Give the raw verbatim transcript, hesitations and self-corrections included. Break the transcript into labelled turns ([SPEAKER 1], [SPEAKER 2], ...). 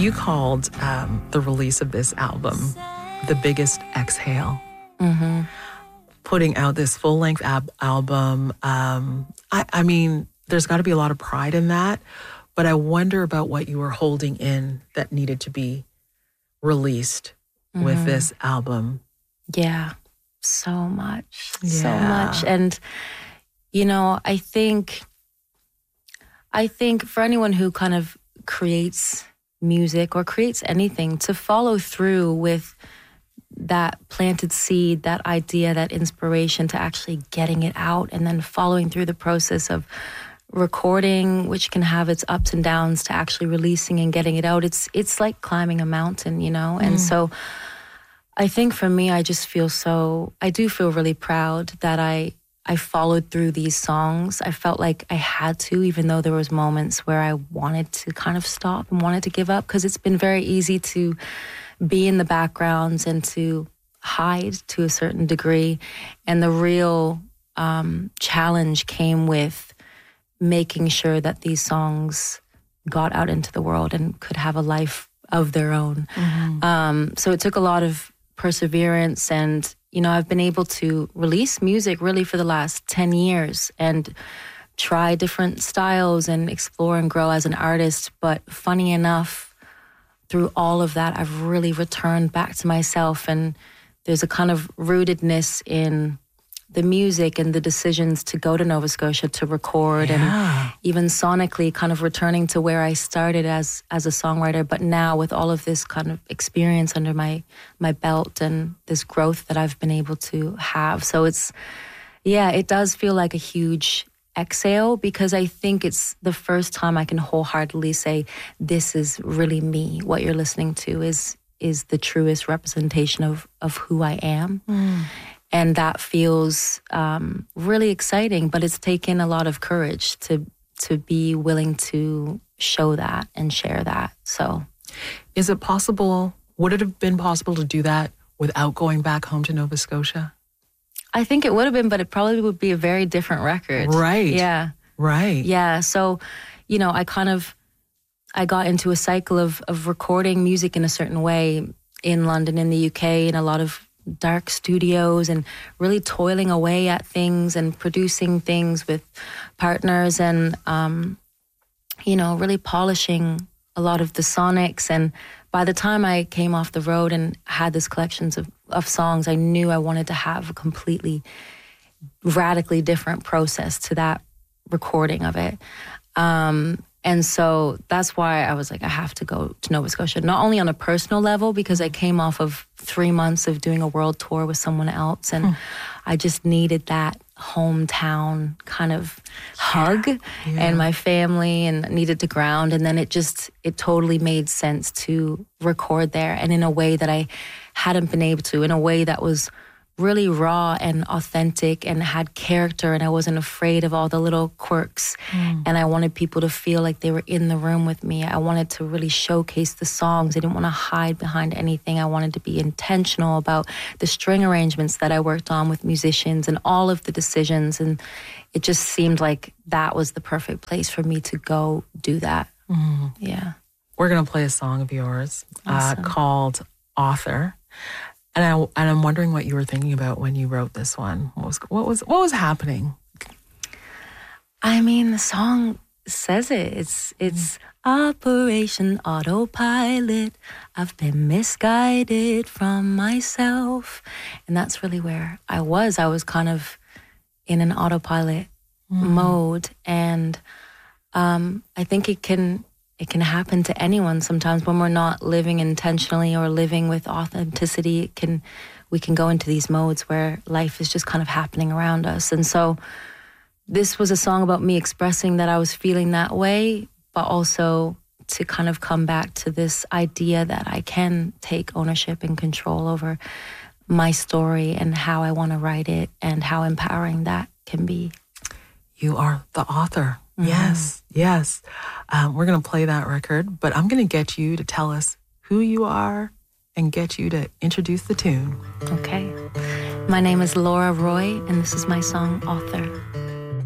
[SPEAKER 1] You called um, the release of this album the biggest exhale.
[SPEAKER 2] Mm-hmm.
[SPEAKER 1] Putting out this full-length ab- album, um, I, I mean, there's got to be a lot of pride in that, but I wonder about what you were holding in that needed to be released mm-hmm. with this album.
[SPEAKER 2] Yeah, so much,
[SPEAKER 1] yeah.
[SPEAKER 2] so much. And, you know, I think, I think for anyone who kind of creates music or creates anything, to follow through with that planted seed, that idea, that inspiration, to actually getting it out and then following through the process of recording, which can have its ups and downs, to actually releasing and getting it out. It's it's like climbing a mountain, you know? Mm. And so I think for me, I just feel so, I do feel really proud that I I followed through these songs. I felt like I had to, even though there was moments where I wanted to kind of stop and wanted to give up, because it's been very easy to be in the backgrounds and to hide to a certain degree. And the real um, challenge came with making sure that these songs got out into the world and could have a life of their own. Mm-hmm. Um, so it took a lot of perseverance, and you know, I've been able to release music really for the last ten years and try different styles and explore and grow as an artist. But funny enough, through all of that, I've really returned back to myself, and there's a kind of rootedness in the music and the decisions to go to Nova Scotia to record,
[SPEAKER 1] yeah.
[SPEAKER 2] and even sonically kind of returning to where I started as as a songwriter, but now with all of this kind of experience under my my belt and this growth that I've been able to have. So it's, yeah, it does feel like a huge exhale, because I think it's the first time I can wholeheartedly say, this is really me. What you're listening to is is the truest representation of of who I am. Mm. And that feels um, really exciting, but it's taken a lot of courage to to be willing to show that and share that. So,
[SPEAKER 1] is it possible, would it have been possible to do that without going back home to Nova Scotia?
[SPEAKER 2] I think it would have been, but it probably would be a very different record.
[SPEAKER 1] Right.
[SPEAKER 2] Yeah.
[SPEAKER 1] Right.
[SPEAKER 2] Yeah. So, you know, I kind of, I got into a cycle of, of recording music in a certain way in London, in the U K, in a lot of dark studios, and really toiling away at things and producing things with partners, and, um, you know, really polishing a lot of the sonics. And by the time I came off the road and had this collections of, of songs, I knew I wanted to have a completely radically different process to that recording of it. Um, and so that's why I was like, I have to go to Nova Scotia, not only on a personal level, because I came off of three months of doing a world tour with someone else, and hmm. I just needed that hometown kind of hug, yeah. Yeah. and my family, and needed to ground. And then it just, it totally made sense to record there, and in a way that I hadn't been able to, in a way that was really raw and authentic and had character, and I wasn't afraid of all the little quirks. Mm. And I wanted people to feel like they were in the room with me. I wanted to really showcase the songs. I didn't want to hide behind anything. I wanted to be intentional about the string arrangements that I worked on with musicians and all of the decisions. And it just seemed like that was the perfect place for me to go do that.
[SPEAKER 1] Mm.
[SPEAKER 2] Yeah.
[SPEAKER 1] We're going to play a song of yours
[SPEAKER 2] Awesome.
[SPEAKER 1] uh, called Author. And I and I'm wondering what you were thinking about when you wrote this one. What was what was what was happening?
[SPEAKER 2] I mean, the song says it. It's it's Operation Autopilot. I've been misguided from myself, and that's really where I was. I was kind of in an autopilot mm. mode, and um, I think it can. It can happen to anyone sometimes when we're not living intentionally or living with authenticity. It can, we can go into these modes where life is just kind of happening around us. And so this was a song about me expressing that I was feeling that way, but also to kind of come back to this idea that I can take ownership and control over my story and how I want to write it, and how empowering that can be.
[SPEAKER 1] You are the author. Mm-hmm. Yes, yes. Um, we're going to play that record, but I'm going to get you to tell us who you are and get you to introduce the tune.
[SPEAKER 2] Okay. My name is Laura Roy, and this is my song, Author.